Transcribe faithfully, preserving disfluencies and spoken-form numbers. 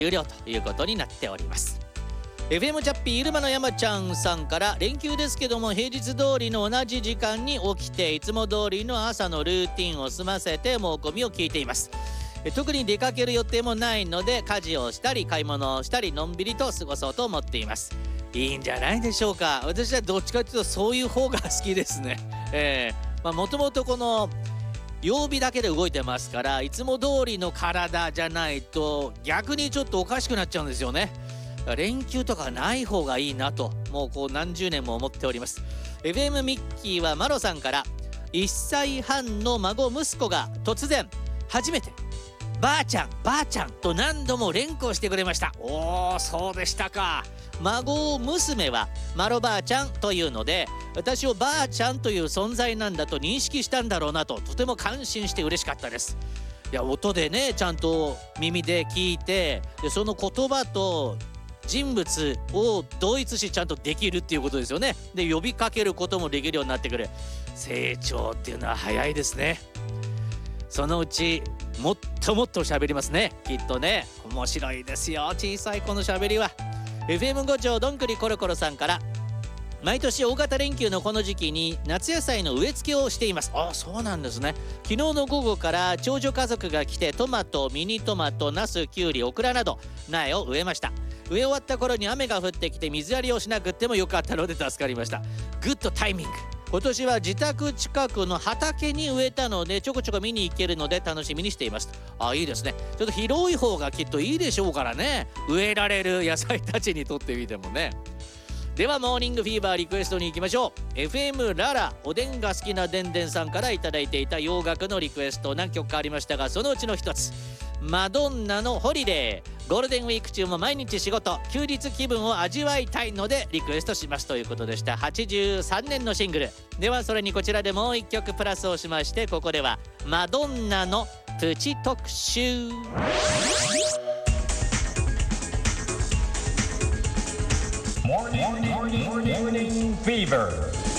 有料ということになっております。 エフエム チャッピー入間の山ちゃんさんから、連休ですけども平日通りの同じ時間に起きていつも通りの朝のルーティンを済ませて猛込みを聞いています。特に出かける予定もないので家事をしたり買い物をしたりのんびりと過ごそうと思っています。いいんじゃないでしょうか。私はどっちかというとそういう方が好きですね。えー、まあもともとこの曜日だけで動いてますから、いつも通りの体じゃないと逆にちょっとおかしくなっちゃうんですよね。連休とかない方がいいなと、もうこう何十年も思っております。 エフエム ミッキーはマロさんから、いっさいはんの孫息子が突然初めてばあちゃんばあちゃんと何度も連呼してくれました。おー、そうでしたか。孫娘はマロばあちゃんというので、私をばあちゃんという存在なんだと認識したんだろうなと、とても感心して嬉しかったです。いや、音でねちゃんと耳で聞いて、でその言葉と人物を同一しちゃんとできるっていうことですよね。で呼びかけることもできるようになってくる。成長っていうのは早いですね。そのうちもっともっと喋りますね、きっとね。面白いですよ、小さい子の喋りは。 エフエム 五条どんぐりコロコロさんから、毎年大型連休のこの時期に夏野菜の植え付けをしています。ああ、そうなんですね。昨日の午後から長女家族が来て、トマト、ミニトマト、ナス、キュウリ、オクラなど苗を植えました。植え終わった頃に雨が降ってきて水やりをしなくてもよかったので助かりました。グッドタイミング。今年は自宅近くの畑に植えたのでちょこちょこ見に行けるので楽しみにしています。あ、いいですね。ちょっと広い方がきっといいでしょうからね、植えられる野菜たちにとってみてもね。ではモーニングフィーバーリクエストに行きましょう。 エフエム ララおでんが好きなでんでんさんからいただいていた洋楽のリクエスト、何曲かありましたがそのうちの一つ、マドンナのホリデー。ゴールデンウィーク中も毎日仕事、休日気分を味わいたいのでリクエストしますということでした。はちじゅうさんねんのシングルでは、それにこちらでもう一曲プラスをしまして、ここではマドンナのプチ特集。 Morning, morning, morning, morning fever.